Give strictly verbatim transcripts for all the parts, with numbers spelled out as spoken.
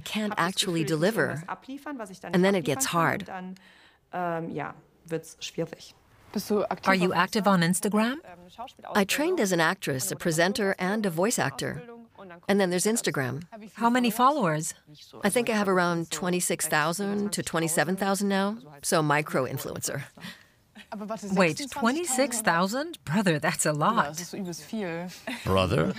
can't actually deliver, and then it gets hard. Are you active on Instagram? I trained as an actress, a presenter, and a voice actor. And then there's Instagram. How many followers? I think I have around twenty-six thousand to twenty-seven thousand now, so micro-influencer. Wait, twenty-six thousand? Brother, that's a lot. Brother?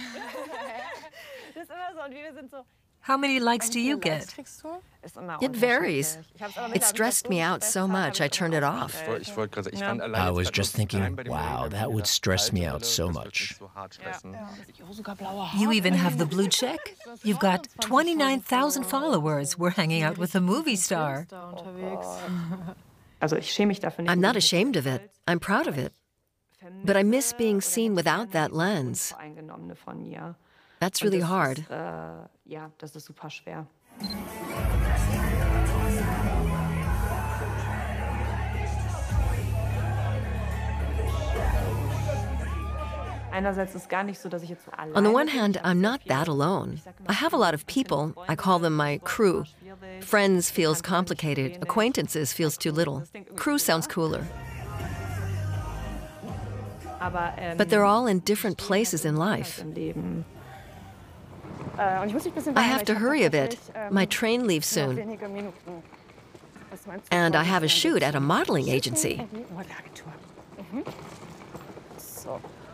How many likes do you get? It varies. It stressed me out so much I turned it off. I was just thinking, wow, that would stress me out so much. You even have the blue check? You've got twenty-nine thousand followers. We're hanging out with a movie star. I'm not ashamed of it. I'm proud of it. But I miss being seen without that lens. That's really hard. On the one hand, I'm not that alone. I have a lot of people. I call them my crew. Friends feels complicated. Acquaintances feels too little. Crew sounds cooler. But they're all in different places in life. I have to hurry a bit. My train leaves soon. And I have a shoot at a modeling agency.